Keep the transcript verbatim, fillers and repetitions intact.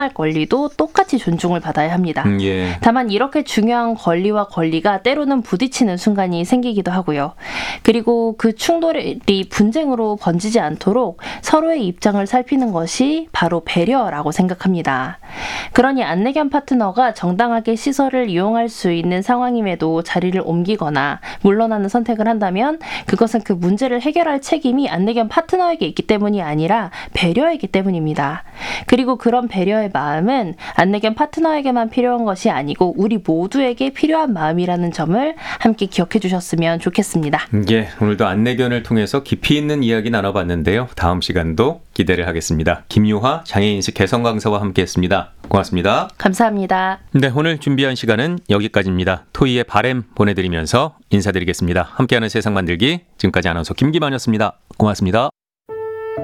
권리도 똑같이 존중을 받아야 합니다. 음, 예. 다만 이렇게 중요한 권리와 권리가 때로는 부딪히는 순간이 생기기도 하고요. 그리고 그 충돌이 분쟁으로 번지지 않도록 서로의 입장을 살피는 것이 바로 배려라고 생각합니다. 그러니 안내견 파트너가 정당하게 시설을 이용할 수 있는 상황임에도 자리를 옮기거나 물러나는 선택을 한다면 그것은 그 문제를 해결할 책임이 안내견 파트너에게 있기 때문이 아니라 배려이기 때문입니다. 그리고 그런 배려의 마음은 안내견 파트너에게만 필요한 것이 아니고 우리 모두에게 필요한 마음이라는 점을 함께 기억해 주셨으면 좋겠습니다. 예, 오늘도 안내견을 통해서 깊이 있는 이야기 나눠봤는데요. 다음 시간도 기대를 하겠습니다. 김유화 장애인식 개선 강사와 함께했습니다. 고맙습니다. 감사합니다. 네, 오늘 준비한 시간은 여기까지입니다. 토이의 바램 보내드리면서 인사드리겠습니다. 함께하는 세상 만들기, 지금까지 아나운서 김기만이었습니다. 고맙습니다.